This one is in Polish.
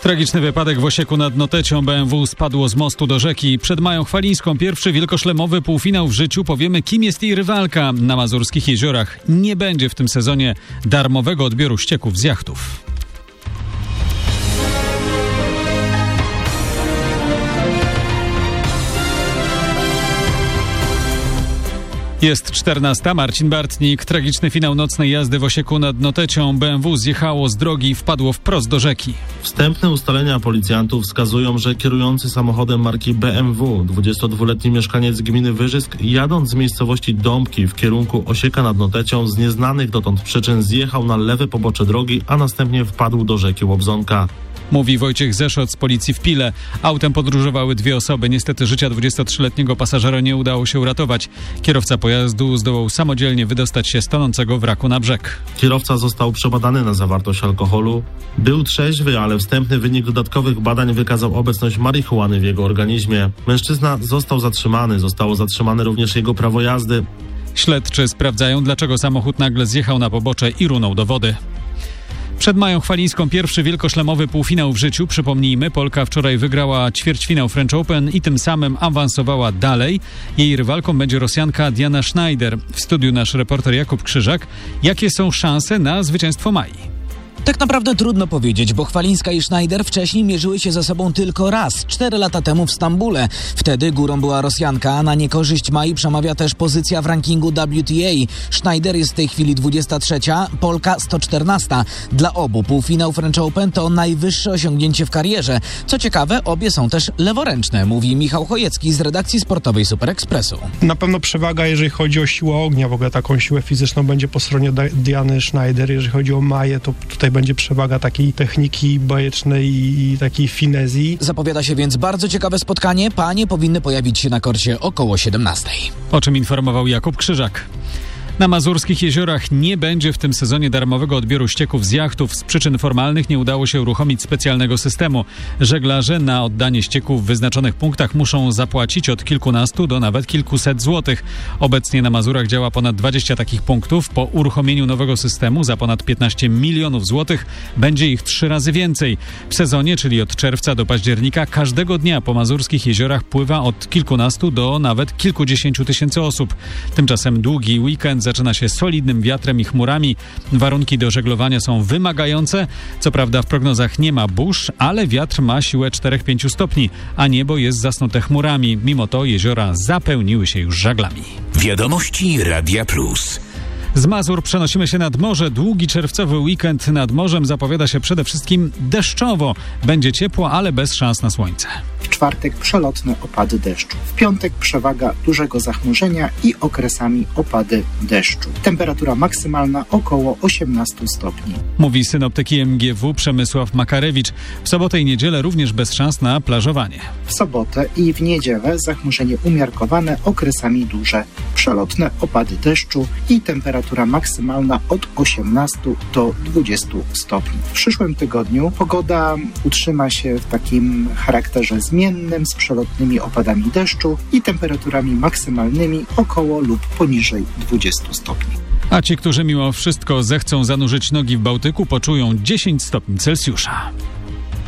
Tragiczny wypadek w Osieku nad Notecią. BMW spadło z mostu do rzeki. Przed Mają Chwalińską pierwszy wielkoszlemowy półfinał w życiu. Powiemy, kim jest jej rywalka. Na Mazurskich Jeziorach nie będzie w tym sezonie darmowego odbioru ścieków z jachtów. Jest 14. Marcin Bartnik. Tragiczny finał nocnej jazdy w Osieku nad Notecią. BMW zjechało z drogi i wpadło wprost do rzeki. Wstępne ustalenia policjantów wskazują, że kierujący samochodem marki BMW, 22-letni mieszkaniec gminy Wyżysk, jadąc z miejscowości Dąbki w kierunku Osieka nad Notecią, z nieznanych dotąd przyczyn zjechał na lewe pobocze drogi, a następnie wpadł do rzeki Łobzonka. Mówi Wojciech Zeszot z policji w Pile. Autem podróżowały 2 osoby. Niestety życia 23-letniego pasażera nie udało się uratować. Kierowca pojazdu zdołał samodzielnie wydostać się z tonącego wraku na brzeg. Kierowca został przebadany na zawartość alkoholu. Był trzeźwy, ale wstępny wynik dodatkowych badań wykazał obecność marihuany w jego organizmie. Mężczyzna został zatrzymany. Zostało zatrzymane również jego prawo jazdy. Śledczy sprawdzają, dlaczego samochód nagle zjechał na pobocze i runął do wody. Przed Mają Chwalińską pierwszy wielkoszlemowy półfinał w życiu. Przypomnijmy, Polka wczoraj wygrała ćwierćfinał French Open i tym samym awansowała dalej. Jej rywalką będzie Rosjanka Diana Schneider. W studiu nasz reporter Jakub Krzyżak. Jakie są szanse na zwycięstwo Mai? Tak naprawdę trudno powiedzieć, bo Chwalińska i Schneider wcześniej mierzyły się ze sobą tylko raz, 4 lata temu w Stambule. Wtedy górą była Rosjanka, a na niekorzyść Mai przemawia też pozycja w rankingu WTA. Schneider jest w tej chwili 23, Polka 114. Dla obu półfinał French Open to najwyższe osiągnięcie w karierze. Co ciekawe, obie są też leworęczne, mówi Michał Chojecki z redakcji sportowej Super Expressu. Na pewno przewaga, jeżeli chodzi o siłę ognia, w ogóle taką siłę fizyczną będzie po stronie Diany Schneider. Jeżeli chodzi o Maję, to tutaj będzie przewaga takiej techniki bajecznej i takiej finezji. Zapowiada się więc bardzo ciekawe spotkanie. Panie powinny pojawić się na korcie około 17. O czym informował Jakub Krzyżak. Na Mazurskich Jeziorach nie będzie w tym sezonie darmowego odbioru ścieków z jachtów. Z przyczyn formalnych nie udało się uruchomić specjalnego systemu. Żeglarze na oddanie ścieków w wyznaczonych punktach muszą zapłacić od kilkunastu do nawet kilkuset złotych. Obecnie na Mazurach działa ponad 20 takich punktów. Po uruchomieniu nowego systemu za ponad 15 milionów złotych będzie ich 3 razy więcej. W sezonie, czyli od czerwca do października, każdego dnia po Mazurskich Jeziorach pływa od kilkunastu do nawet kilkudziesięciu tysięcy osób. Tymczasem długi weekend zaczyna się solidnym wiatrem i chmurami. Warunki do żeglowania są wymagające. Co prawda w prognozach nie ma burz, ale wiatr ma siłę 4-5 stopni, a niebo jest zasnute chmurami. Mimo to jeziora zapełniły się już żaglami. Wiadomości Radia Plus. Z Mazur przenosimy się nad morze. Długi czerwcowy weekend nad morzem zapowiada się przede wszystkim deszczowo. Będzie ciepło, ale bez szans na słońce. W czwartek przelotne opady deszczu. W piątek przewaga dużego zachmurzenia i okresami opady deszczu. Temperatura maksymalna około 18 stopni. Mówi synoptyki MGW Przemysław Makarewicz. W sobotę i niedzielę również bez szans na plażowanie. W sobotę i w niedzielę zachmurzenie umiarkowane, okresami duże. Przelotne opady deszczu i temperatura maksymalna od 18 do 20 stopni. W przyszłym tygodniu pogoda utrzyma się w takim charakterze zmiennym z przelotnymi opadami deszczu i temperaturami maksymalnymi około lub poniżej 20 stopni. A ci, którzy mimo wszystko zechcą zanurzyć nogi w Bałtyku, poczują 10 stopni Celsjusza.